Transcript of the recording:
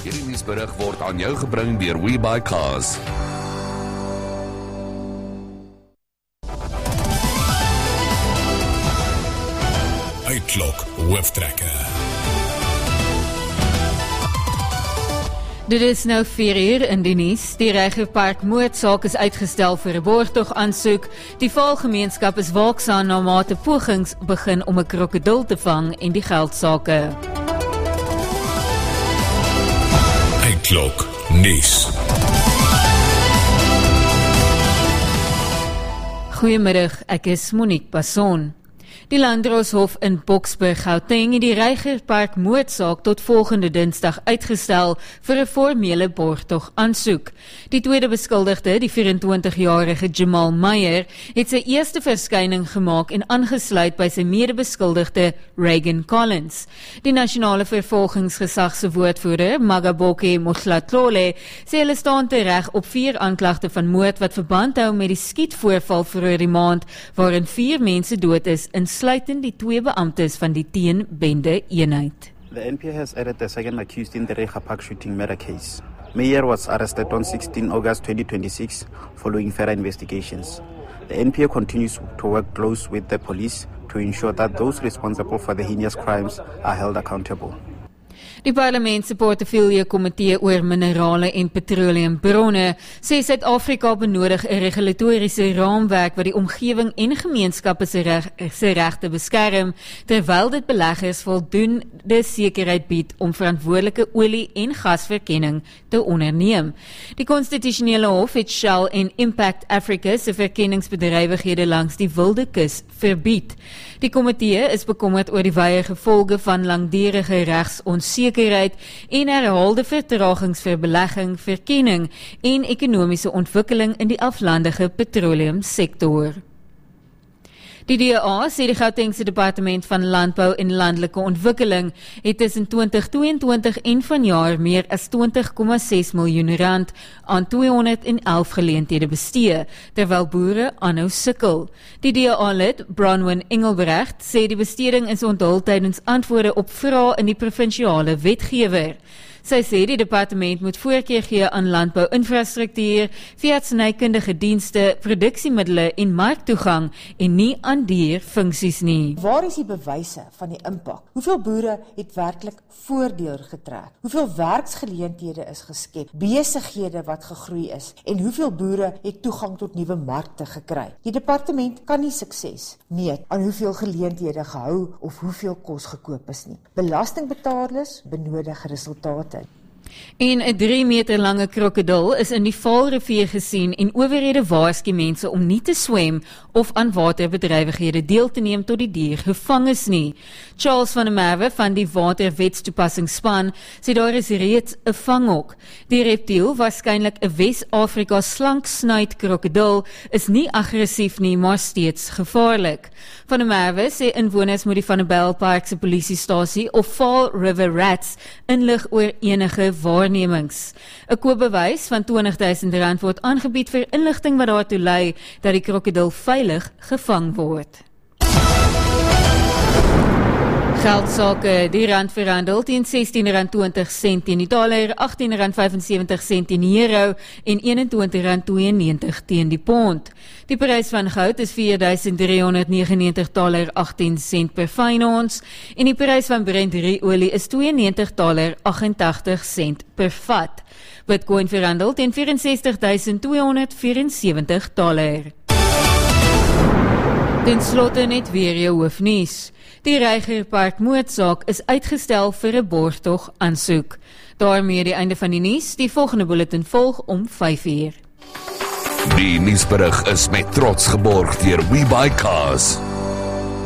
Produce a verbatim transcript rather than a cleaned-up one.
Hierdie nuusberig word aan jou gebring deur WeBuyCars. Uitklok hooftrekker. Dit is nou vier uur in die nuus. Die Reigerpark moordsaak is uitgestel vir 'n borgtog aansoek. Die Vaalgemeenskap is waaksaam na mate pogings begin om 'n krokodil te vang en die geldsake. Uitklok nuus. Goeiemiddag, ek is Monique Passon. Die Landdroshof in Boksburg, Gauteng, het die Reigerpark moordsaak tot volgende Dinsdag uitgestel vir 'n formele borgtog aansoek. Die tweede beskuldigde, die vyf-en-twintigjarige Jamal Meyer, het sy eerste verskyning gemaak en aangesluit by sy medebeskuldigde Reagan Collins. Die nasionale vervolgingsgesag se woordvoerder, Magaboke Mohlatlole, sê hulle staan tereg op vier aanklagte van moord wat verband hou met die skietvoorval vroeër die maand, waarin vier mense dood is, insluitend die twee beamptes van die teenbende eenheid. The N P A has added the second accused in the Reigerpark shooting murder case. Meyer was arrested on sixteenth August twenty twenty-six following further investigations. The N P A continues to work close with the police to ensure that those responsible for the heinous crimes are held accountable. Die parlement se portefeulje komitee oor minerale en petroleumbronne sê Suid-Afrika benodig 'n regulatoriese raamwerk wat die omgewing en gemeenskappe se reg, se regte beskerm, terwyl dit beleggers voldoende sekerheid bied om verantwoordelike olie- en gasverkenning te onderneem. Die konstitusionele hof het Shell en Impact Africa se verkenningsbedrywighede langs die Wilde Kus verbied. Die komitee is bekommerd oor die wye gevolge van langdurige regsonsekerheid en herhaalde vertragings vir belegging, verkenning en ekonomiese ontwikkeling in die aflandige petroleumsektor. Die D A sê die Gautengse Departement van Landbou en Landelike Ontwikkeling het tussen twintig tweeëntwintig en vanjaar meer as twintig komma ses miljoen rand aan tweehonderd elf geleenthede bestee, terwyl boere aanhou sukkel. Die D A-lid, Bronwyn Engelbrecht, sê die besteding is onthul tydens antwoorde op vrae in die provinsiale wetgewer. Sy sê die departement moet voorkeur gee aan landbou-infrastruktuur, veeartsenykundige dienste, produksiemiddele en marktoegang en nie aan dierfunksies nie. Waar is die bewyse van die impak? Hoeveel boere het werklik voordeel getrek? Hoeveel werksgeleenthede is geskep? Besighede wat gegroei is? En hoeveel boere het toegang tot nuwe markte gekry? Die departement kan nie sukses meet aan hoeveel geleenthede gehou of hoeveel kos gekoop is nie. Belastingbetalers benodig resultate. En 'n drie meter lange krokodil is in die Vaalrivier gesien en owerhede waarsku mense om nie te swem of aan waterbedrywighede deel te neem tot die dier gevang is nie. Charles van der Merwe van die Waterwetstoepassingsspan sê daar is reeds 'n vanghok. Die reptiel, waarskynlik 'n Wes-Afrika slanksnuit krokodil, is nie aggressief nie, maar steeds gevaarlik. Van der Merwe sê inwoners moet die Vanderbijlpark se polisiestasie of Vaal River Rats inlig oor enige waarnemings. 'n Koopbewys van twintig duisend rand word aangebied vir inligting wat daartoe lei dat die krokodil veilig gevang word. Geldsake, die rand verhandel teen sestien rand twintig sent teen die dollar, agttien rand vyfensewentig sent teen die euro en eenentwintig rand tweeënnegentig teen die pond. Die prys van goud is vier duisend driehonderd negenennegentig dollar agttien sent per fyn ons en die prys van Brent olie is tweeënnegentig dollar agtentagtig sent per vat. Bitcoin verhandel teen vyf en sestig duisend tweehonderd vierensewentig dollar. Ten slotte net weer jou hoofnuus. Die Reigerpark moordsaak is uitgestel vir 'n borgtog aansoek. Daarmee die einde van die nuus. Die volgende bulletin volg om vyf uur. Die nuusberig is met trots geborg deur WeBuyCars.